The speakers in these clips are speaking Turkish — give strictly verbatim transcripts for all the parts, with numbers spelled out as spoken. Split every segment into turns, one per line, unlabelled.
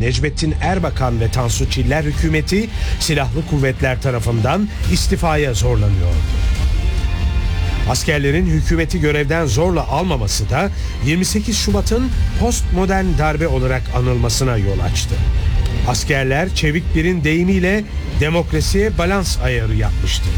Necmettin Erbakan ve Tansu Çiller hükümeti silahlı kuvvetler tarafından istifaya zorlanıyordu. Askerlerin hükümeti görevden zorla almaması da yirmi sekiz Şubat'ın postmodern darbe olarak anılmasına yol açtı. Askerler Çevik Bir'in deyimiyle demokrasiye balans ayarı yapmıştı.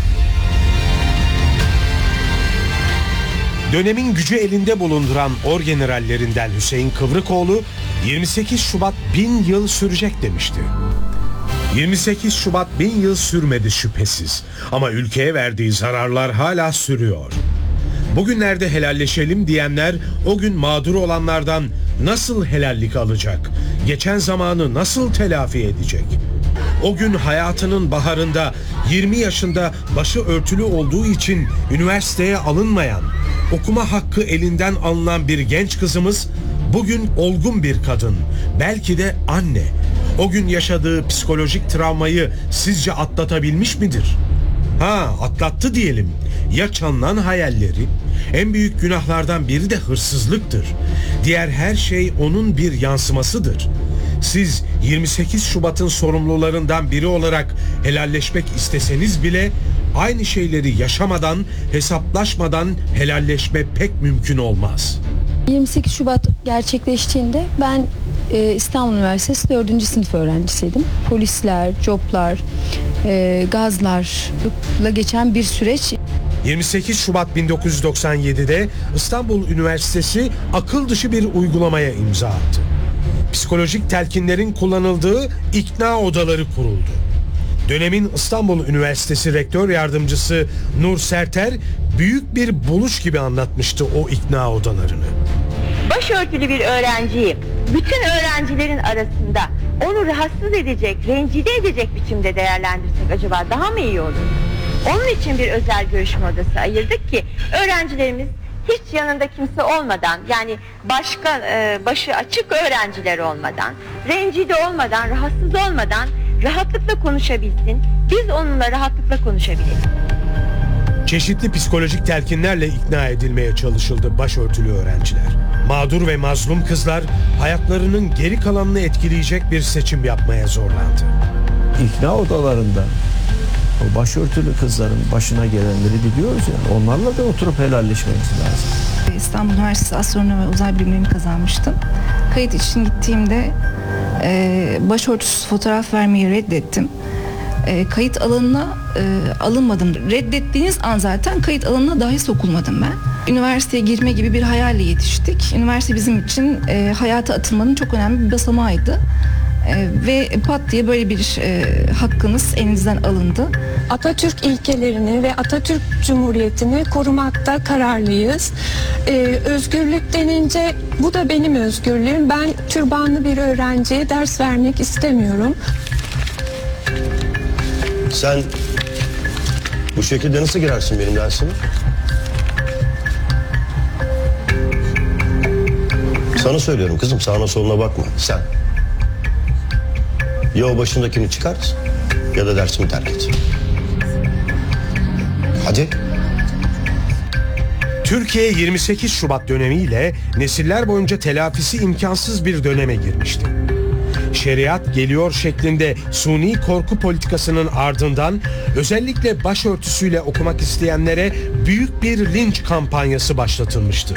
Dönemin gücü elinde bulunduran orgenerallerinden Hüseyin Kıvrıkoğlu yirmi sekiz Şubat bin yıl sürecek demişti. yirmi sekiz Şubat bin yıl sürmedi şüphesiz ama ülkeye verdiği zararlar hala sürüyor. Bugünlerde helalleşelim diyenler o gün mağdur olanlardan nasıl helallik alacak? Geçen zamanı nasıl telafi edecek? O gün hayatının baharında yirmi yaşında başı örtülü olduğu için üniversiteye alınmayan, okuma hakkı elinden alınan bir genç kızımız bugün olgun bir kadın, belki de anne. O gün yaşadığı psikolojik travmayı sizce atlatabilmiş midir? Ha, atlattı diyelim. Ya çalınan hayalleri? En büyük günahlardan biri de hırsızlıktır. Diğer her şey onun bir yansımasıdır. Siz yirmi sekiz Şubat'ın sorumlularından biri olarak helalleşmek isteseniz bile aynı şeyleri yaşamadan, hesaplaşmadan helalleşme pek mümkün olmaz.
yirmi sekiz Şubat gerçekleştiğinde ben e, İstanbul Üniversitesi dördüncü sınıf öğrencisiydim. Polisler, coplar, e, gazlarla geçen bir süreç.
yirmi sekiz Şubat bin dokuz yüz doksan yedi'de İstanbul Üniversitesi akıl dışı bir uygulamaya imza attı. Psikolojik telkinlerin kullanıldığı ikna odaları kuruldu. Dönemin İstanbul Üniversitesi Rektör Yardımcısı Nur Serter büyük bir buluş gibi anlatmıştı o ikna odalarını.
Başörtülü bir öğrenciyi bütün öğrencilerin arasında onu rahatsız edecek, rencide edecek biçimde değerlendirsek acaba daha mı iyi olur? Onun için bir özel görüşme odası ayırdık ki öğrencilerimiz hiç yanında kimse olmadan, yani başka e, başı açık öğrenciler olmadan, rencide olmadan, rahatsız olmadan rahatlıkla konuşabilsin. Biz onunla rahatlıkla konuşabilelim.
Çeşitli psikolojik telkinlerle ikna edilmeye çalışıldı başörtülü öğrenciler. Mağdur ve mazlum kızlar hayatlarının geri kalanını etkileyecek bir seçim yapmaya zorlandı.
İkna odalarında o başörtülü kızların başına gelenleri biliyoruz yani. Onlarla da oturup helalleşmemiz lazım.
İstanbul Üniversitesi Astronomi ve Uzay Bilimlerini kazanmıştım. Kayıt için gittiğimde e, başörtüsüz fotoğraf vermeyi reddettim. E, kayıt alanına e, alınmadım. Reddettiğiniz an zaten kayıt alanına dahi sokulmadım ben. Üniversiteye girme gibi bir hayalle yetiştik. Üniversite bizim için e, hayata atılmanın çok önemli bir basamağıydı. Ee, ve pat diye böyle bir e, hakkınız elinizden alındı.
Atatürk ilkelerini ve Atatürk Cumhuriyeti'ni korumakta kararlıyız. Ee, özgürlük denince bu da benim özgürlüğüm. Ben türbanlı bir öğrenciye ders vermek istemiyorum.
Sen bu şekilde nasıl girersin benim dersime? Sana söylüyorum kızım, sağına soluna bakma sen. Ya o başındakini çıkart ya da dersimi terk et. Hadi.
Türkiye yirmi sekiz Şubat dönemiyle nesiller boyunca telafisi imkansız bir döneme girmişti. Şeriat geliyor şeklinde suni korku politikasının ardından özellikle başörtüsüyle okumak isteyenlere büyük bir linç kampanyası başlatılmıştı.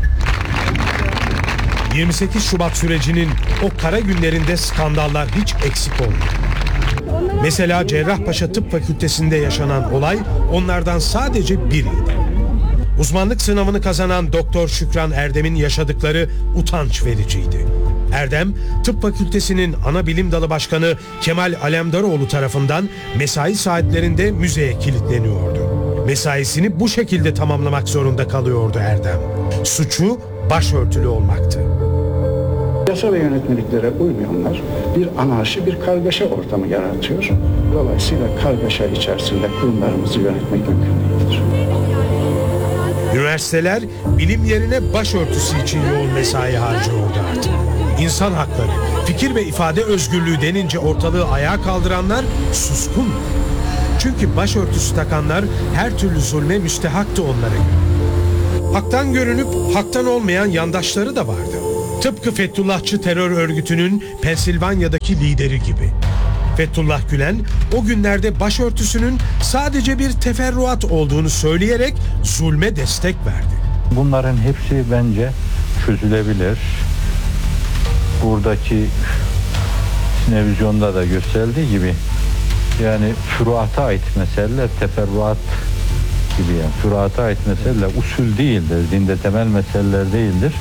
yirmi sekiz Şubat sürecinin o kara günlerinde skandallar hiç eksik olmadı. Mesela Cerrahpaşa Tıp Fakültesi'nde yaşanan olay onlardan sadece biriydi. Uzmanlık sınavını kazanan Doktor Şükran Erdem'in yaşadıkları utanç vericiydi. Erdem, Tıp Fakültesi'nin ana bilim dalı başkanı Kemal Alemdaroğlu tarafından mesai saatlerinde müzeye kilitleniyordu. Mesaisini bu şekilde tamamlamak zorunda kalıyordu Erdem. Suçu başörtülü olmaktı.
Yasa ve yönetmeliklere uymayanlar bir anarşi, bir kargaşa ortamı yaratıyor. Dolayısıyla kargaşa içerisinde kurumlarımızı yönetmek mümkün değildir.
Üniversiteler bilim yerine başörtüsü için yoğun mesai harcıyordu artık. İnsan hakları, fikir ve ifade özgürlüğü denince ortalığı ayağa kaldıranlar suskun. Çünkü başörtüsü takanlar her türlü zulme müstehaktı onlara göre. Haktan görünüp haktan olmayan yandaşları da vardı. Tıpkı Fethullahçı terör örgütünün Pensilvanya'daki lideri gibi. Fethullah Gülen o günlerde başörtüsünün sadece bir teferruat olduğunu söyleyerek zulme destek verdi.
Bunların hepsi bence çözülebilir. Buradaki televizyonda da gösterildiği gibi yani furuata ait meseleler teferruat gibi yani furuata ait meseleler usul değildir. Dinde temel meseleler değildir.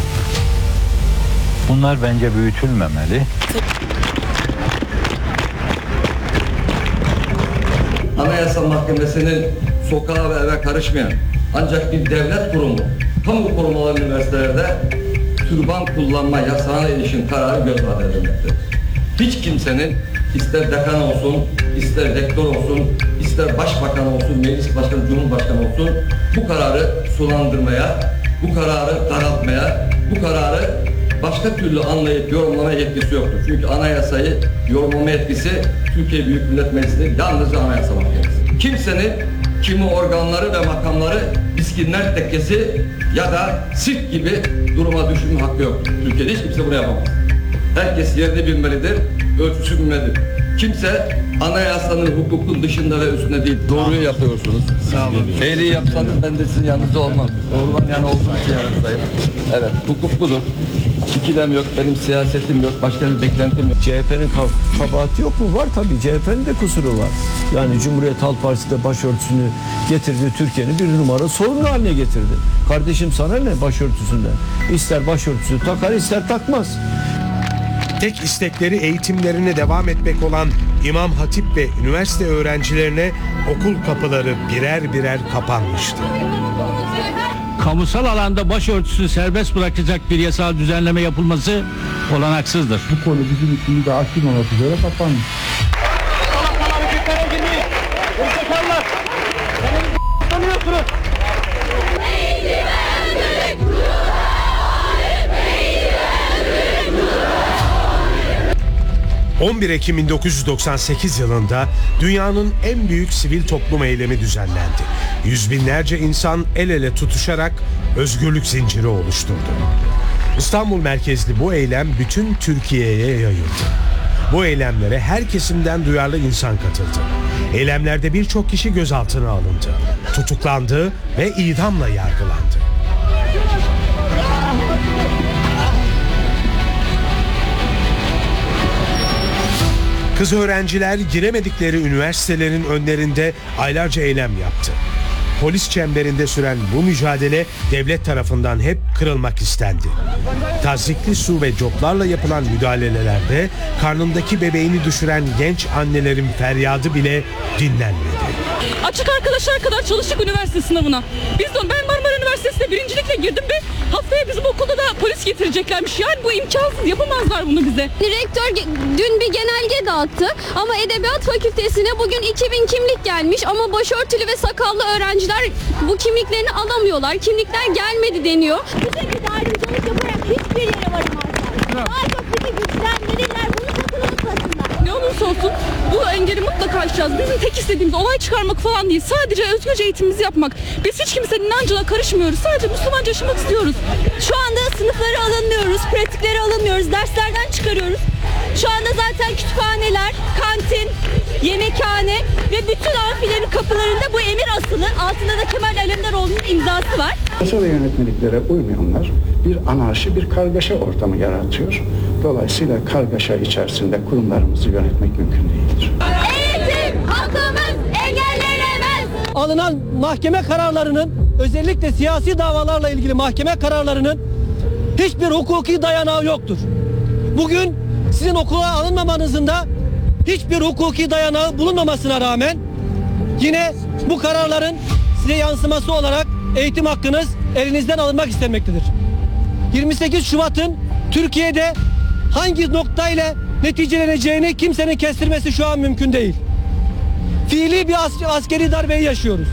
Bunlar bence büyütülmemeli.
Anayasa Mahkemesi'nin sokağa ve eve karışmayan ancak bir devlet kurumu, kamu kurumları üniversitelerde türban kullanma yasağına ilişkin kararı göz ardı edilmektedir. Hiç kimsenin ister dekan olsun, ister rektör olsun, ister başbakan olsun, meclis başkanı, cumhurbaşkanı olsun bu kararı sulandırmaya, bu kararı daraltmaya, bu kararı başka türlü anlayıp yorumlama yetkisi yoktur. Çünkü anayasayı yorumlama yetkisi Türkiye Büyük Millet Meclisi'nin yalnızca Anayasa Mahkemesi. Kimsenin kimi organları ve makamları miskinler tekkesi ya da sirk gibi duruma düşürme hakkı yoktur. Türkiye'de hiç kimse bunu yapamaz. Herkes yerini bilmelidir, ölçüsü bilmelidir. Kimse anayasanın, hukukun dışında ve üstünde değil. Doğruyu yapıyorsunuz. Sağ olun. Eğriyi yapsanız ben de sizin yanınızda olmam. Doğrudan yana olduğum için yanınızdayım. Evet, hukuk budur. İkilem yok, benim siyasetim yok, başka bir beklentim yok.
C H P'nin kabahati yok mu? Var tabii. C H P'nin de kusuru var. Yani Cumhuriyet Halk Partisi de başörtüsünü getirdi, Türkiye'nin bir numara sorun haline getirdi. Kardeşim sana ne başörtüsünden? İster başörtüsü takar, ister takmaz.
Tek istekleri eğitimlerine devam etmek olan İmam Hatip ve üniversite öğrencilerine okul kapıları birer birer kapanmıştı.
Kamusal alanda başörtüsünü serbest bırakacak bir yasal düzenleme yapılması olanaksızdır.
Bu konu bizim için de hakim olmak üzere kapanmış.
on bir Ekim bin dokuz yüz doksan sekiz yılında dünyanın en büyük sivil toplum eylemi düzenlendi. Yüz binlerce insan el ele tutuşarak özgürlük zinciri oluşturdu. İstanbul merkezli bu eylem bütün Türkiye'ye yayıldı. Bu eylemlere her kesimden duyarlı insan katıldı. Eylemlerde birçok kişi gözaltına alındı, tutuklandı ve idamla yargılandı. Kız öğrenciler giremedikleri üniversitelerin önlerinde aylarca eylem yaptı. Polis çemberinde süren bu mücadele devlet tarafından hep kırılmak istendi. Tazikli su ve coplarla yapılan müdahalelerde karnındaki bebeğini düşüren genç annelerin feryadı bile dinlenmedi.
Açık arkadaşlar kadar çalıştık üniversite sınavına. Biz de ben Marmara Üniversitesi'ne birincilikle girdim ve haftaya bizim okulda da polis getireceklermiş. Yani bu imkansız, yapamazlar bunu bize.
Rektör dün bir genelge dağıttı ama Edebiyat Fakültesine bugün iki bin kimlik gelmiş ama başörtülü ve sakallı öğrenciler bu kimliklerini alamıyorlar. Kimlikler gelmedi deniyor.
Bu şekilde ayrımcılık yaparak hiçbir yere varamazlar. Daha çok bizi güçlendirirler, bunu sakın unutmasınlar.
Ne olursa olsun bu engeli mutlaka aşacağız. Bizim tek istediğimiz olay çıkarmak falan değil. Sadece özgürce eğitimimizi yapmak. Biz hiç kimsenin inancına karışmıyoruz. Sadece Müslümanca yaşamak istiyoruz.
Şu anda sınıflara alınmıyoruz, pratikleri alınmıyoruz, derslerden çıkarıyoruz. Şu anda zaten kütüphaneler, kantin, yemekhane ve bütün amfilerin kapılarında bu emir asılı. Altında da Kemal Alemdaroğlu'nun imzası var.
Yasa ve yönetmeliklere uymayanlar bir anarşi, bir kargaşa ortamı yaratıyor. Dolayısıyla kargaşa içerisinde kurumlarımızı yönetmek mümkün değildir.
Eğitim hakkımız engellenemez.
Alınan mahkeme kararlarının, özellikle siyasi davalarla ilgili mahkeme kararlarının hiçbir hukuki dayanağı yoktur. Bugün sizin okula alınmamanızın da hiçbir hukuki dayanağı bulunmamasına rağmen yine bu kararların size yansıması olarak eğitim hakkınız elinizden alınmak istenmektedir. yirmi sekiz Şubat'ın Türkiye'de hangi noktayla neticeleneceğini kimsenin kestirmesi şu an mümkün değil. Fiili bir as- askeri darbeyi yaşıyoruz.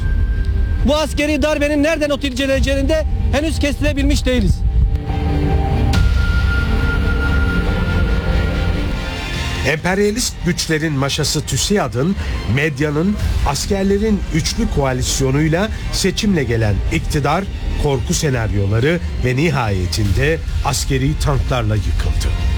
Bu askeri darbenin nereden neticeleneceğini de henüz kestirebilmiş değiliz.
Emperyalist güçlerin maşası TÜSİAD'ın, medyanın, askerlerin üçlü koalisyonuyla seçimle gelen iktidar, korku senaryoları ve nihayetinde askeri tanklarla yıkıldı.